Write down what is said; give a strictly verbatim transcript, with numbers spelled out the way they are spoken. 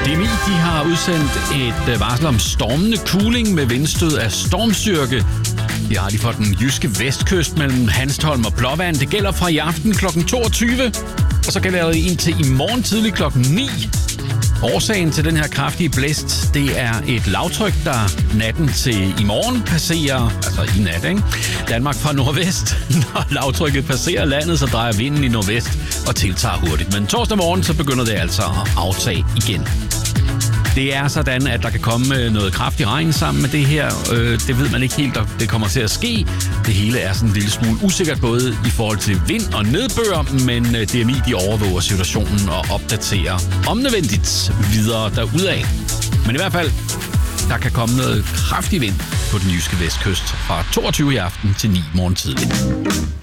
D M I de har udsendt et varsel om stormende kuling med vindstød af stormstyrke. Det har de for den jyske vestkyst mellem Hanstholm og Blåvand. Det gælder fra i aften klokken toogtyve, og så gælder det indtil i morgen tidlig klokken ni. Årsagen til den her kraftige blæst, det er et lavtryk, der natten til i morgen passerer, altså i nat, ikke? Danmark fra nordvest. Når lavtrykket passerer landet, så drejer vinden i nordvest og tiltager hurtigt. Men torsdag morgen, så begynder det altså at aftage igen. Det er sådan, at der kan komme noget kraftig regn sammen med det her. Det ved man ikke helt, at det kommer til at ske. Det hele er sådan en lille smule usikkert, både i forhold til vind og nedbør, men D M I de overvåger situationen og opdaterer om nødvendigt videre derudaf. Men i hvert fald, der kan komme noget kraftig vind på den jyske vestkyst fra toogtyve i aften til ni morgen tidlig.